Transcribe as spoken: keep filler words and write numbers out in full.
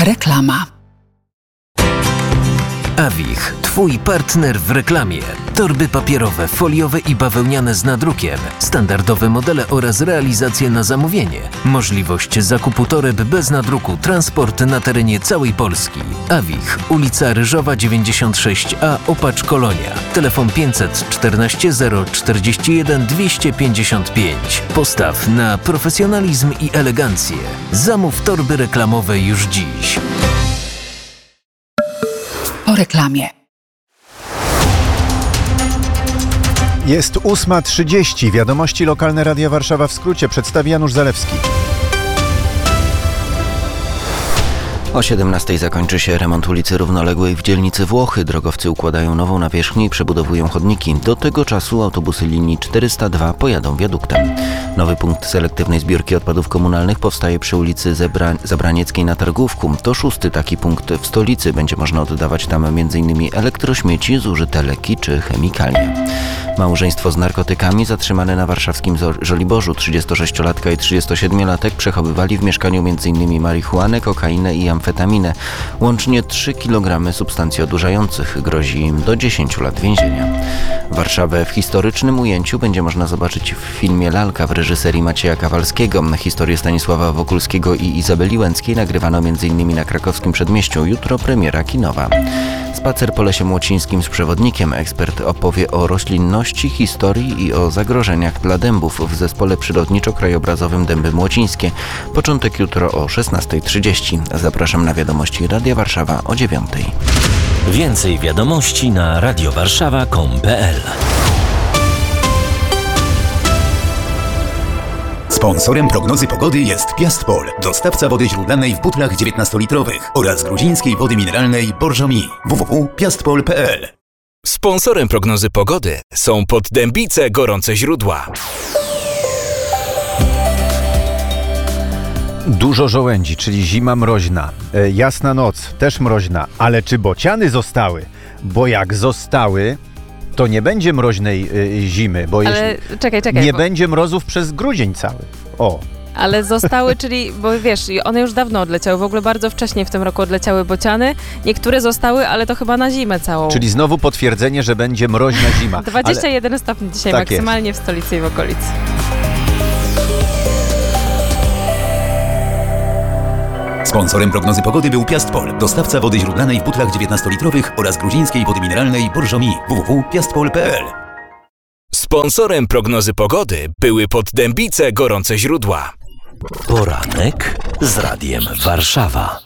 Reklama. Awich, twój partner w reklamie. Torby papierowe, foliowe i bawełniane z nadrukiem, standardowe modele oraz realizacje na zamówienie. Możliwość zakupu toreb bez nadruku, transport na terenie całej Polski. Awich, ulica Ryżowa dziewięćdziesiąt sześć A, Opacz, Kolonia. Telefon pięćset czternaście zero czterdzieści jeden dwieście pięćdziesiąt pięć. Postaw na profesjonalizm i elegancję. Zamów torby reklamowe już dziś. Po reklamie. Jest ósma trzydzieści. Wiadomości lokalne Radia Warszawa w skrócie przedstawi Janusz Zalewski. O siedemnastej zakończy się remont ulicy Równoległej w dzielnicy Włochy. Drogowcy układają nową nawierzchnię i przebudowują chodniki. Do tego czasu autobusy linii czterysta dwa pojadą wiaduktem. Nowy punkt selektywnej zbiórki odpadów komunalnych powstaje przy ulicy Zebra- Zabranieckiej na Targówku. To szósty taki punkt w stolicy. Będzie można oddawać tam m.in. elektrośmieci, zużyte leki czy chemikalia. Małżeństwo z narkotykami zatrzymane na warszawskim Żoliborzu. trzydziestosześciolatka i trzydziestosiedmiolatek przechowywali w mieszkaniu m.in. marihuanę, kokainę i amfetaminę. Łącznie trzy kilogramy substancji odurzających. Grozi im do dziesięciu lat więzienia. Warszawę w historycznym ujęciu będzie można zobaczyć w filmie Lalka w reżyserii Macieja Kawalskiego. Historię Stanisława Wokulskiego i Izabeli Łęckiej nagrywano m.in. na krakowskim Przedmieściu. Jutro premiera kinowa. Spacer po Lesie Młocińskim z przewodnikiem. Ekspert opowie o roślinności, historii i o zagrożeniach dla dębów w zespole przyrodniczo-krajobrazowym Dęby Młocińskie. Początek jutro o szesnasta trzydzieści. Zapraszam na wiadomości Radia Warszawa o dziewiątej. Więcej wiadomości na radiowarszawa kropka com kropka pe el. Sponsorem prognozy pogody jest Piastpol, dostawca wody źródlanej w butlach dziewiętnastolitrowych oraz gruzińskiej wody mineralnej Borżomi. w w w kropka piastpol kropka pe el. Sponsorem prognozy pogody są Poddębice Gorące Źródła. Dużo żołędzi, czyli zima mroźna. E, jasna noc, też mroźna. Ale czy bociany zostały? Bo jak zostały, to nie będzie mroźnej y, zimy, bo Ale jeśli czekaj, czekaj. nie bo... będzie mrozów przez grudzień cały. O. Ale zostały, czyli, bo wiesz, one już dawno odleciały, w ogóle bardzo wcześnie w tym roku odleciały bociany. Niektóre zostały, ale to chyba na zimę całą. Czyli znowu potwierdzenie, że będzie mroźna zima. dwadzieścia jeden ale... stopni dzisiaj tak maksymalnie jest. W stolicy i w okolicy. Sponsorem prognozy pogody był Piastpol, dostawca wody źródlanej w butlach dziewiętnastolitrowych oraz gruzińskiej wody mineralnej Borżomi. w w w kropka piastpol kropka pe el. Sponsorem prognozy pogody były Poddębice Gorące Źródła. Poranek z Radiem Warszawa.